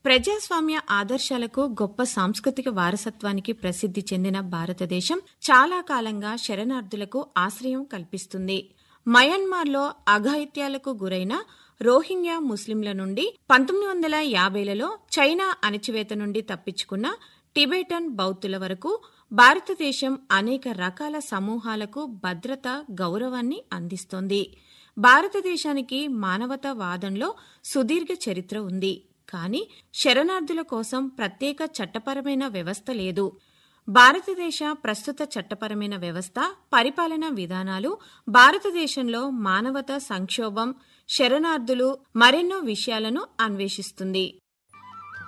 ప్రజాస్వామ్య ఆదర్శాలకు గొప్ప సాంస్కృతిక వారసత్వానికి ప్రసిద్ధి చెందిన భారతదేశం చాలా కాలంగా శరణార్థులకు ఆశ్రయం కల్పిస్తుంది. మయన్మార్లో అఘాయిత్యాలకు గురైన రోహింగ్యా ముస్లింల నుండి 1950లలో చైనా అణచివేత నుండి తప్పించుకున్న టిబెటన్ బౌద్ధుల వరకు భారతదేశం అనేక రకాల సమూహాలకు భద్రత, గౌరవాన్ని అందిస్తోంది. భారతదేశానికి మానవతావాదంలో సుదీర్ఘ చరిత్ర ఉంది. కానీ శరణార్థుల కోసం ప్రత్యేక చట్టపరమైన వ్యవస్థ లేదు. భారతదేశ ప్రస్తుత చట్టపరమైన వ్యవస్థ, పరిపాలనా విధానాలు భారతదేశంలో మానవతా సంక్షోభం, శరణార్థులు మరెన్నో విషయాలను అన్వేషిస్తుంది.